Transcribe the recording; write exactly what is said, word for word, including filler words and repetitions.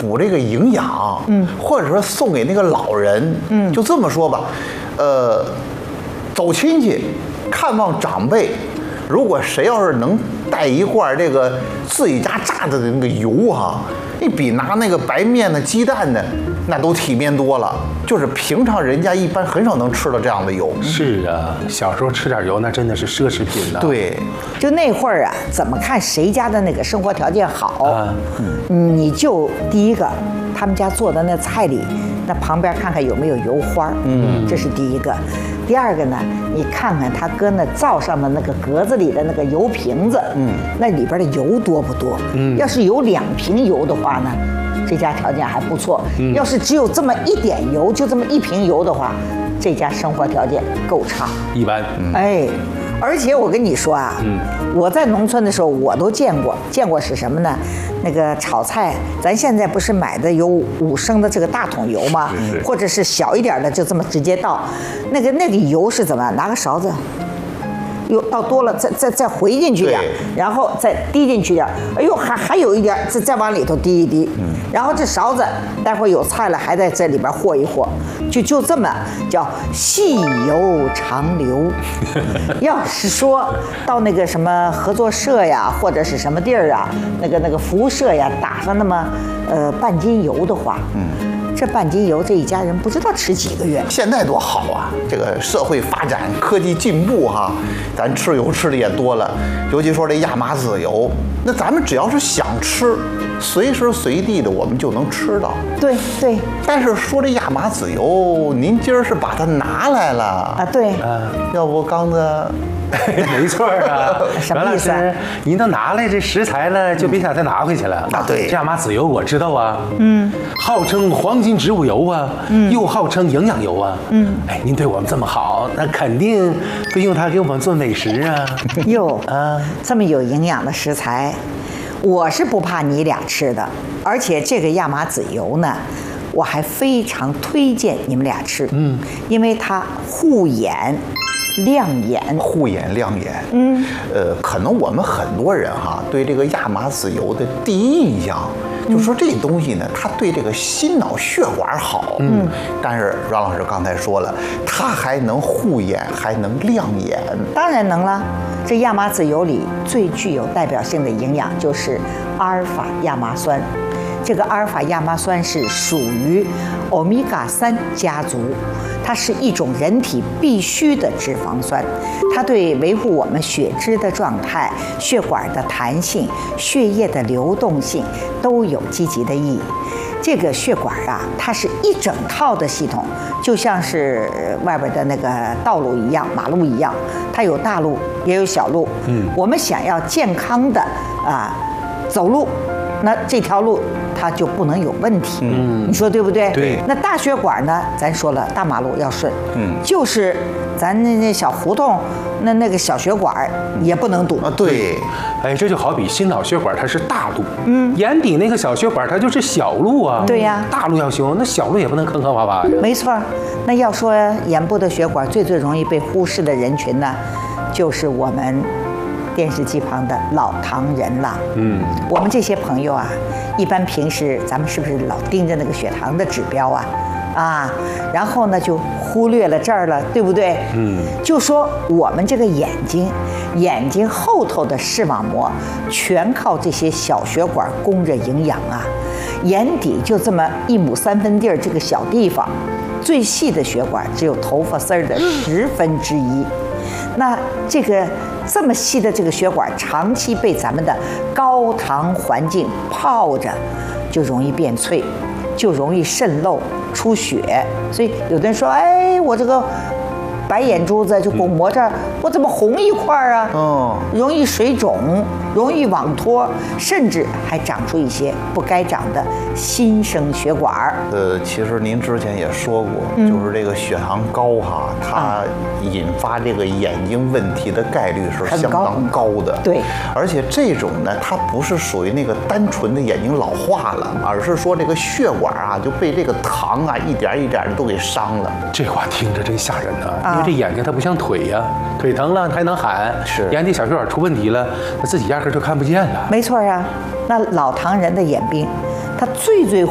补这个营养，嗯，或者说送给那个老人，嗯，就这么说吧，呃，走亲戚，看望长辈，如果谁要是能带一罐这个自己家榨的那个油哈，你比拿那个白面的、鸡蛋的那都体面多了。就是平常人家一般很少能吃到这样的油。 是啊，小时候吃点油那真的是奢侈品呢。 对， 就那会儿啊，怎么看谁家的那个生活条件好，啊、嗯，你就第一个，他们家做的那菜里，那旁边看看有没有油花，嗯，这是第一个。第二个呢，你看看他搁那灶上的那个格子里的那个油瓶子，嗯，那里边的油多不多？嗯，要是有两瓶油的话呢，这家条件还不错。嗯，要是只有这么一点油，就这么一瓶油的话，这家生活条件够差， 一般。 嗯、哎。而且我跟你说啊，嗯，我在农村的时候我都见过，见过是什么呢？那个炒菜，咱现在不是买的有五升的这个大桶油吗？ 是是， 或者是小一点的，就这么直接倒。那个那个油是怎么？拿个勺子，又倒多了，再再再回进去点，然后再滴进去点。哎呦，还还有一点，再再往里头滴一滴。嗯，然后这勺子待会儿有菜了，还在这里边和一和，就就这么叫细油长流。要是说到那个什么合作社呀，或者是什么地儿啊，那个那个服务社呀，打上那么呃半斤油的话，嗯。这半斤油，这一家人不知道吃几个月。 现在多好啊！这个社会发展，科技进步哈，咱吃油吃的也多了。尤其说这亚麻籽油，那咱们只要是想吃，随时随地的我们就能吃到。 对对。 但是说这亚麻籽油，您今儿是把它拿来了啊？对。 啊，要不刚子。 没错啊， 什么意思？ 您都拿来这食材了，就别想再拿回去了。 啊，对， 这亚麻籽油我知道啊，嗯，号称黄金植物油啊，嗯，又号称营养油啊，嗯，哎，您对我们这么好，那肯定会用它给我们做美食啊。 哟，啊，这么有营养的食材，我是不怕你俩吃的，而且这个亚麻籽油呢，我还非常推荐你们俩吃，嗯，因为它护眼。亮眼， 护眼亮眼。嗯，呃，可能我们很多人哈对这个亚麻籽油的第一印象，就说这东西呢，它对这个心脑血管好。嗯，但是阮老师刚才说了，它还能护眼，还能亮眼。 当然能了。这亚麻籽油里最具有代表性的营养就是阿尔法亚麻酸。这个阿尔法亚麻酸是属于欧米伽三家族，它是一种人体必需的脂肪酸，它对维护我们血脂的状态、血管的弹性、血液的流动性都有积极的意义。这个血管啊，它是一整套的系统，就像是外边的那个道路一样、马路一样，它有大路也有小路。嗯，我们想要健康的啊走路，那这条路它就不能有问题。嗯，你说对不对？ 对。 那大血管呢？咱说了，大马路要顺。嗯，就是咱那那小胡同，那那个小血管也不能堵啊。对。 哎，这就好比心脑血管它是大路，嗯，眼底那个小血管它就是小路啊。 对呀。 大路要修，那小路也不能坑坑洼洼呀。 没错。那要说眼部的血管最最容易被忽视的人群呢，就是我们电视机旁的老唐人了。嗯，我们这些朋友啊，一般平时咱们是不是老盯着那个血糖的指标啊？啊，然后呢就忽略了这儿了，对不对？嗯，就说我们这个眼睛，眼睛后头的视网膜全靠这些小血管供着营养啊。眼底就这么一亩三分地儿这个小地方，最细的血管只有头发丝儿的十分之一。那这个这么细的这个血管，长期被咱们的高糖环境泡着，就容易变脆，就容易渗漏出血。所以有的人说，哎，我这个白眼珠子就给我磨这儿，我怎么红一块啊？哦，容易水肿，容易网脱，甚至还长出一些不该长的新生血管。 呃，其实您之前也说过，嗯、就是这个血糖高哈，它引发这个眼睛问题的概率是相当高的。 对， 而且这种呢，它不是属于那个单纯的眼睛老化了，而是说这个血管啊就被这个糖啊一点一点的都给伤了。 这话听着真吓人啊！因为这眼睛它不像腿呀、啊，腿疼了它还能喊， 是眼底小血管出问题了，他自己压根就看不见了。 没错啊，那老唐人的眼病，他最最